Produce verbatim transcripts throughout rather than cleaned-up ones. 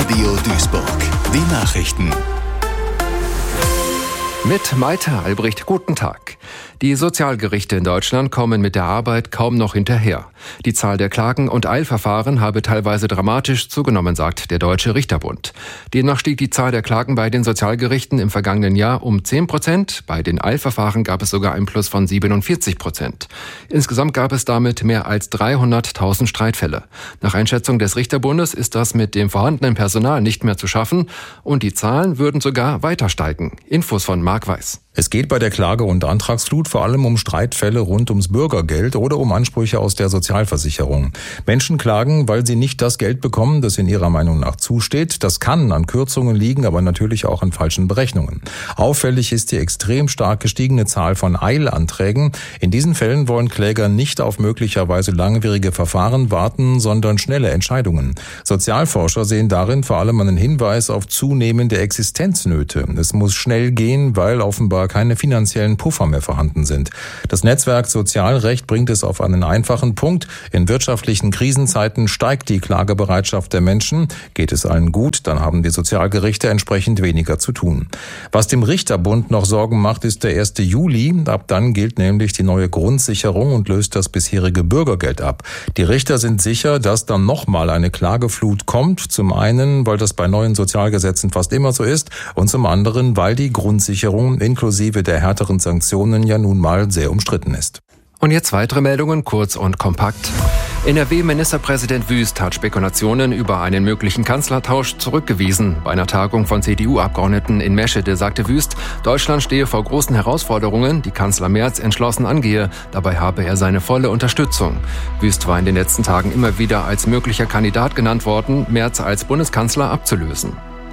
Radio Duisburg. Die Nachrichten. Mit Maite Albrecht, guten Tag. Die Sozialgerichte in Deutschland kommen mit der Arbeit kaum noch hinterher. Die Zahl der Klagen und Eilverfahren habe teilweise dramatisch zugenommen, sagt der Deutsche Richterbund. Demnach stieg die Zahl der Klagen bei den Sozialgerichten im vergangenen Jahr um zehn Prozent. Bei den Eilverfahren gab es sogar einen Plus von siebenundvierzig Prozent. Insgesamt gab es damit mehr als dreihunderttausend Streitfälle. Nach Einschätzung des Richterbundes ist das mit dem vorhandenen Personal nicht mehr zu schaffen und die Zahlen würden sogar weiter steigen. Infos von Marc Weiß. Es geht bei der Klage- und Antragsflut vor allem um Streitfälle rund ums Bürgergeld oder um Ansprüche aus der Sozialversicherung. Menschen klagen, weil sie nicht das Geld bekommen, das in ihrer Meinung nach zusteht. Das kann an Kürzungen liegen, aber natürlich auch an falschen Berechnungen. Auffällig ist die extrem stark gestiegene Zahl von Eilanträgen. In diesen Fällen wollen Kläger nicht auf möglicherweise langwierige Verfahren warten, sondern schnelle Entscheidungen. Sozialforscher sehen darin vor allem einen Hinweis auf zunehmende Existenznöte. Es muss schnell gehen, weil offenbar keine finanziellen Puffer mehr vorhanden sind. Das Netzwerk Sozialrecht bringt es auf einen einfachen Punkt. In wirtschaftlichen Krisenzeiten steigt die Klagebereitschaft der Menschen. Geht es allen gut, dann haben die Sozialgerichte entsprechend weniger zu tun. Was dem Richterbund noch Sorgen macht, ist der erste Juli. Ab dann gilt nämlich die neue Grundsicherung und löst das bisherige Bürgergeld ab. Die Richter sind sicher, dass dann nochmal eine Klageflut kommt. Zum einen, weil das bei neuen Sozialgesetzen fast immer so ist und zum anderen, weil die Grundsicherung inklusive der härteren Sanktionen ja nun mal sehr umstritten ist. Und jetzt weitere Meldungen, kurz und kompakt. N R W-Ministerpräsident Wüst hat Spekulationen über einen möglichen Kanzlertausch zurückgewiesen. Bei einer Tagung von C D U-Abgeordneten in Meschede sagte Wüst, Deutschland stehe vor großen Herausforderungen, die Kanzler Merz entschlossen angehe. Dabei habe er seine volle Unterstützung. Wüst war in den letzten Tagen immer wieder als möglicher Kandidat genannt worden, Merz als Bundeskanzler abzulösen.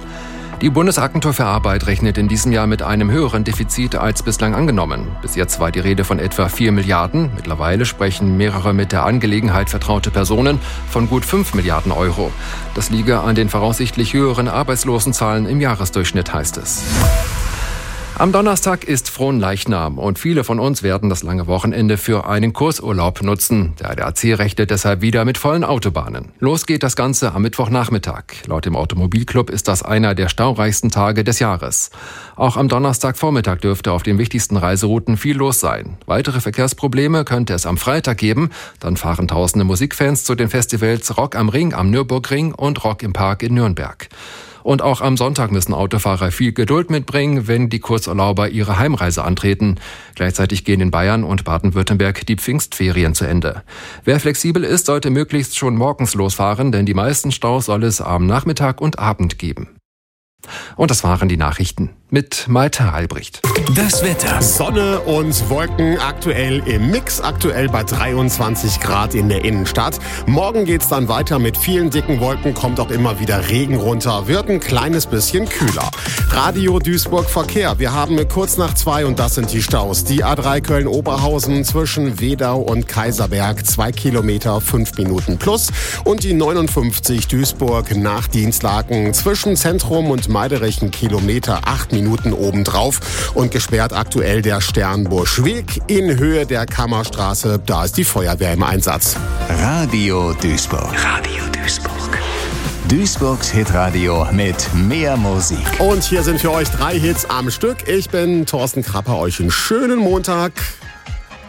Die Bundesagentur für Arbeit rechnet in diesem Jahr mit einem höheren Defizit als bislang angenommen. Bis jetzt war die Rede von etwa vier Milliarden. Mittlerweile sprechen mehrere mit der Angelegenheit vertraute Personen von gut fünf Milliarden Euro. Das liege an den voraussichtlich höheren Arbeitslosenzahlen im Jahresdurchschnitt, heißt es. Am Donnerstag ist Fronleichnam und viele von uns werden das lange Wochenende für einen Kursurlaub nutzen. Der A D A C rechnet deshalb wieder mit vollen Autobahnen. Los geht das Ganze am Mittwochnachmittag. Laut dem Automobilclub ist das einer der staureichsten Tage des Jahres. Auch am Donnerstagvormittag dürfte auf den wichtigsten Reiserouten viel los sein. Weitere Verkehrsprobleme könnte es am Freitag geben. Dann fahren tausende Musikfans zu den Festivals Rock am Ring am Nürburgring und Rock im Park in Nürnberg. Und auch am Sonntag müssen Autofahrer viel Geduld mitbringen, wenn die Kurzurlauber ihre Heimreise antreten. Gleichzeitig gehen in Bayern und Baden-Württemberg die Pfingstferien zu Ende. Wer flexibel ist, sollte möglichst schon morgens losfahren, denn die meisten Staus soll es am Nachmittag und Abend geben. Und das waren die Nachrichten mit Maite Albrecht. Das Wetter. Sonne und Wolken aktuell im Mix, aktuell bei dreiundzwanzig Grad in der Innenstadt. Morgen geht's dann weiter mit vielen dicken Wolken, kommt auch immer wieder Regen runter, wird ein kleines bisschen kühler. Radio Duisburg Verkehr. Wir haben kurz nach zwei und das sind die Staus. Die A drei Köln-Oberhausen zwischen Wedau und Kaiserberg, zwei Kilometer, fünf Minuten plus. Und die neunundfünfzig Duisburg nach Dienstlaken zwischen Zentrum und Meiderich, ein Kilometer, acht Minuten obendrauf. Und gesperrt aktuell der Sternbuschweg in Höhe der Kammerstraße. Da ist die Feuerwehr im Einsatz. Radio Duisburg. Radio Duisburg. Duisburgs Hitradio mit mehr Musik. Und hier sind für euch drei Hits am Stück. Ich bin Thorsten Krapper. Euch einen schönen Montag.